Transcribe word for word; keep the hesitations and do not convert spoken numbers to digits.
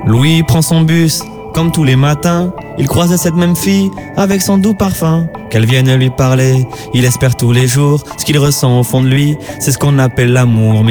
Louis prend son bus, comme tous les matins, il croise cette même fille avec son doux parfum. Qu'elle vienne lui parler, il espère tous les jours ce qu'il ressent au fond de lui, c'est ce qu'on appelle l'amour.